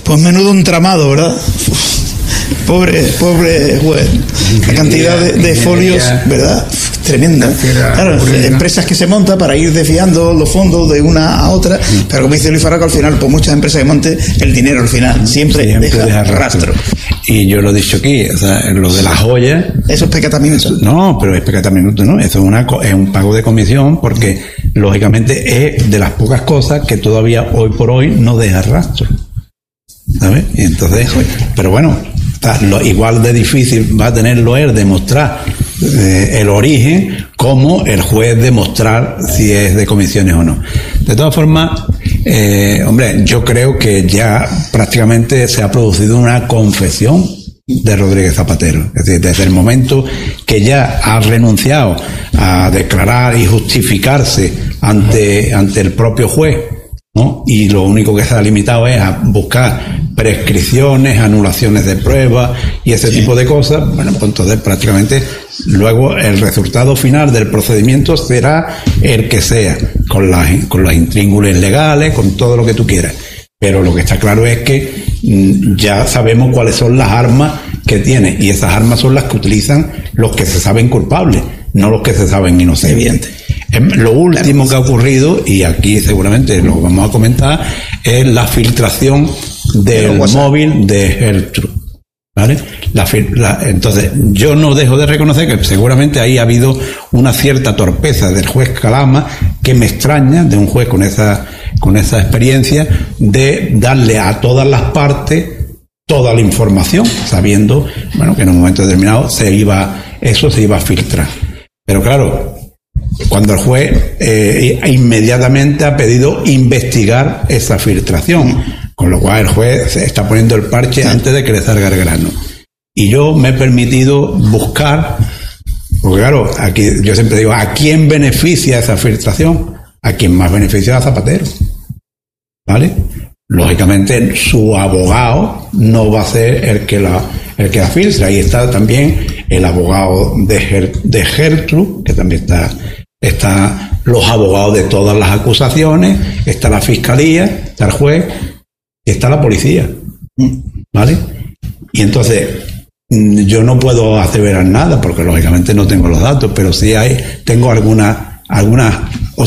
Pues menudo entramado, ¿verdad? Pobre juez. La cantidad de folios, ¿verdad? Tremenda. Claro, empresas que se montan para ir desviando los fondos de una a otra, pero como dice Luis Farraco, al final, por muchas empresas que monten, el dinero al final siempre deja rastro. Y yo lo he dicho aquí, o sea, lo de las joyas... Eso es pecatamiento. No, pero es pecatamiento, ¿no? Eso es un pago de comisión porque, lógicamente, es de las pocas cosas que todavía hoy por hoy no deja rastro. ¿Sabes? Y entonces, pero bueno, igual de difícil va a tenerlo él demostrar el origen como el juez demostrar si es de comisiones o no. De todas formas, hombre, yo creo que ya prácticamente se ha producido una confesión de Rodríguez Zapatero. Es decir, desde el momento que ya ha renunciado a declarar y justificarse ante el propio juez, ¿no? Y lo único que se ha limitado es a buscar prescripciones, anulaciones de pruebas y ese tipo de cosas. Bueno, pues entonces prácticamente luego el resultado final del procedimiento será el que sea, con las intríngulis legales, con todo lo que tú quieras. Pero lo que está claro es que ya sabemos cuáles son las armas que tiene, y esas armas son las que utilizan los que se saben culpables, no los que se saben inocentes. Lo último que ha ocurrido, y aquí seguramente lo vamos a comentar, es la filtración del móvil de Gertrude, ¿vale? Entonces, yo no dejo de reconocer que seguramente ahí ha habido una cierta torpeza del juez Calama, que me extraña, de un juez con esa experiencia, de darle a todas las partes toda la información, sabiendo, bueno, que en un momento determinado eso se iba a filtrar. Pero claro, cuando el juez inmediatamente ha pedido investigar esa filtración, con lo cual el juez se está poniendo el parche antes de que le salga el grano. Y yo me he permitido buscar, porque claro, aquí yo siempre digo, ¿a quién beneficia esa filtración? A quien más beneficia a Zapatero, ¿vale? Lógicamente su abogado no va a ser el que la filtra. Ahí está también el abogado de Gertrude, que también está los abogados de todas las acusaciones, está la fiscalía, está el juez y está la policía, ¿vale? Y entonces yo no puedo aseverar nada porque lógicamente no tengo los datos, pero sí tengo algunas